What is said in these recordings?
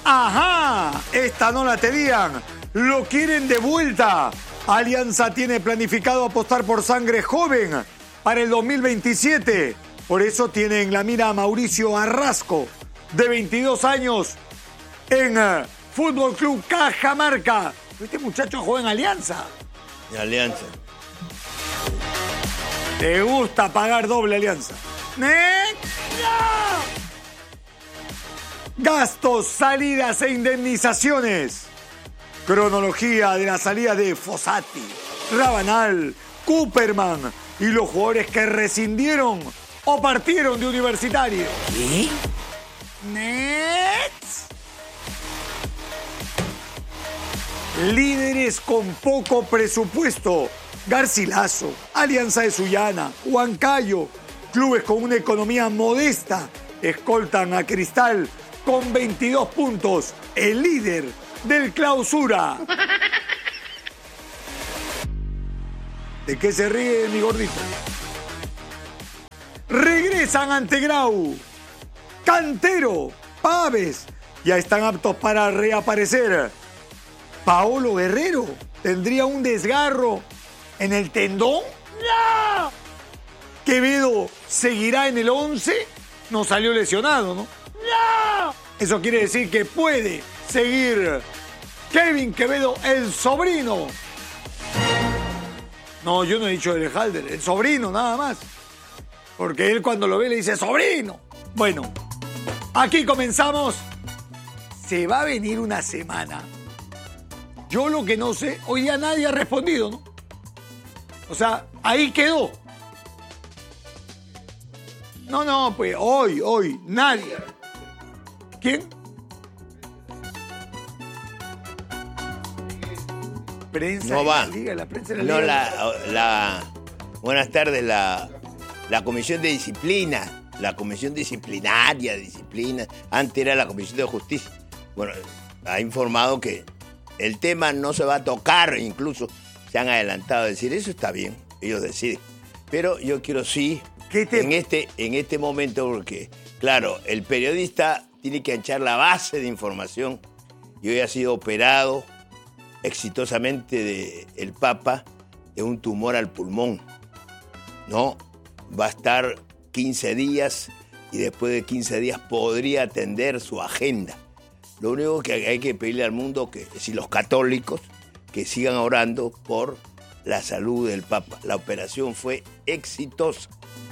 ¡Ajá! Esta no la tenían. Lo quieren de vuelta. Alianza tiene planificado apostar por sangre joven para el 2027. Por eso tiene en la mira a Mauricio Arrasco, de 22 años, en Fútbol Club Cajamarca. Este muchacho juega en Alianza. En Alianza. ¿Te gusta pagar doble, Alianza? Gastos, salidas e indemnizaciones. Cronología de la salida de Fossati, Rabanal, Cooperman y los jugadores que rescindieron o partieron de Universitario. ¿Qué? Nets. Líderes con poco presupuesto. Garcilaso, Alianza de Sullana, Huancayo. Clubes con una economía modesta escoltan a Cristal con 22 puntos. El líder del Clausura. ¿De qué se ríe mi gordito? Regresan ante Grau. Cantero, Paves, ya están aptos para reaparecer. Paolo Guerrero tendría un desgarro en el tendón. ¡No! Quevedo seguirá en el 11. No salió lesionado, ¿no? ¡No! Eso quiere decir que puede seguir Kevin Quevedo, el sobrino. No, yo no he dicho el Halder, el sobrino nada más. Porque él cuando lo ve le dice sobrino. Bueno, aquí comenzamos. Se va a venir una semana. Yo lo que no sé, hoy día nadie ha respondido, ¿no? O sea, ahí quedó. No, pues hoy, nadie. ¿Quién? Prensa No va. de la Liga, la prensa de No, Liga. buenas tardes, la Comisión de Disciplina, la Comisión Disciplinaria, antes era la Comisión de Justicia. Bueno, ha informado que el tema no se va a tocar, incluso se han adelantado a decir, eso está bien, ellos deciden. Pero yo quiero sí, en este momento, porque, claro, el periodista tiene que echar la base de información y hoy ha sido operado exitosamente del Papa de un tumor al pulmón. No, va a estar 15 días y después de 15 días podría atender su agenda. Lo único que hay que pedirle al mundo, si los católicos, que sigan orando por la salud del Papa. La operación fue exitosa.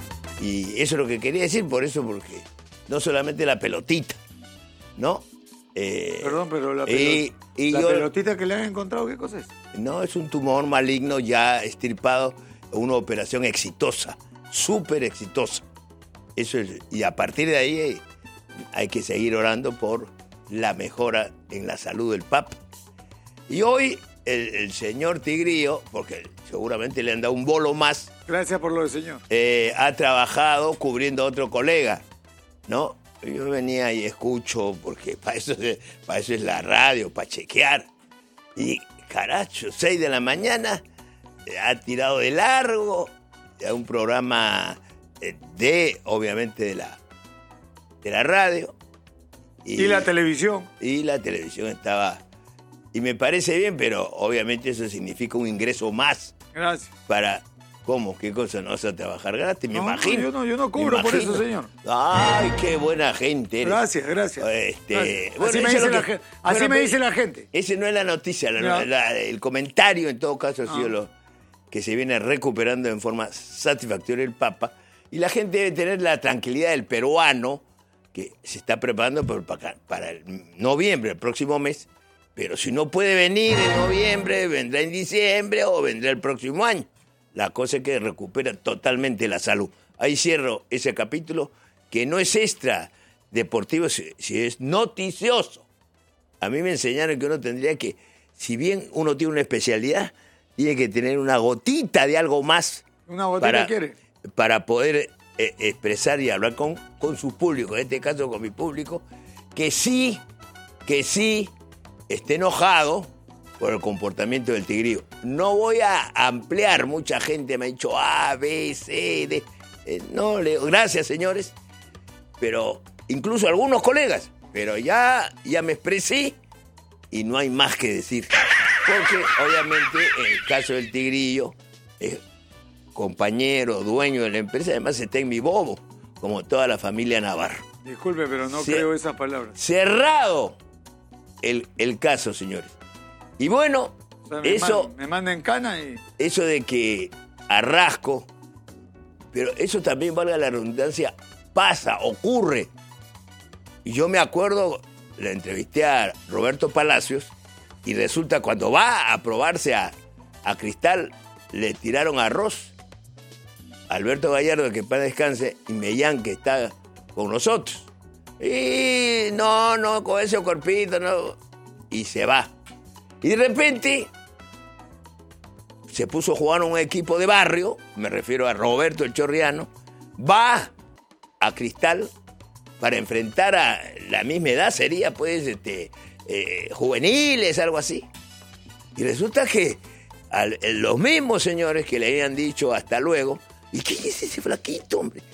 Y eso es lo que quería decir, porque no solamente la pelotita, ¿no? Perdón, pero la pelotita que le han encontrado, ¿qué cosa es? No, es un tumor maligno ya extirpado, una operación exitosa, súper exitosa. Eso es, y a partir de ahí hay que seguir orando por la mejora en la salud del Papa. Y hoy el señor Tigrillo, porque seguramente le han dado un bolo más. Gracias por lo del señor. Ha trabajado cubriendo a otro colega, ¿no? Yo venía y escucho, porque para eso es la radio, para chequear. Y caracho, 6 de la mañana, ha tirado de largo a un programa obviamente, de la radio. Y la televisión. Y la televisión estaba. Y me parece bien, pero obviamente eso significa un ingreso más. Gracias. ¿Cómo? ¿Qué cosa? ¿No vas a trabajar gratis? Me imagino. Yo no cobro por eso, señor. Ay, qué buena gente eres. Gracias. Bueno, así me dice la gente. Esa no es la noticia. El comentario, en todo caso, ha sido lo que se viene recuperando en forma satisfactoria el Papa. Y la gente debe tener la tranquilidad del peruano que se está preparando para el noviembre, el próximo mes. Pero si no puede venir en noviembre, vendrá en diciembre o vendrá el próximo año. La cosa es que recupera totalmente la salud. Ahí cierro ese capítulo, que no es extra deportivo, si es noticioso. A mí me enseñaron que uno tendría que, si bien uno tiene una especialidad, tiene que tener una gotita de algo más. ¿Una gotita quiere? Para poder expresar y hablar con su público, en este caso con mi público, que sí esté enojado por el comportamiento del Tigrillo. No voy a ampliar, mucha gente me ha dicho A, B, C, D. Gracias, señores, pero incluso algunos colegas pero ya me expresé y no hay más que decir. Porque obviamente en el caso del Tigrillo, es compañero, dueño de la empresa, además está en mi bobo, como toda la familia Navarro. Disculpe, pero no creo esas palabras. Cerrado el caso, señores. Y bueno, O sea, eso... me manda en cana y... Eso de que Arrasco, pero eso también, valga la redundancia, pasa, ocurre. Y yo me acuerdo, la entrevisté a Roberto Palacios, y resulta cuando va a probarse a Cristal, le tiraron arroz. Alberto Gallardo, que para descanse, y Mellán, que está con nosotros. Y no, con ese cuerpito, no. Y se va. Y de repente se puso a jugar un equipo de barrio, me refiero a Roberto el Chorriano, va a Cristal para enfrentar a la misma edad, sería pues juveniles, algo así. Y resulta que los mismos señores que le habían dicho hasta luego, ¿y quién es ese flaquito, hombre?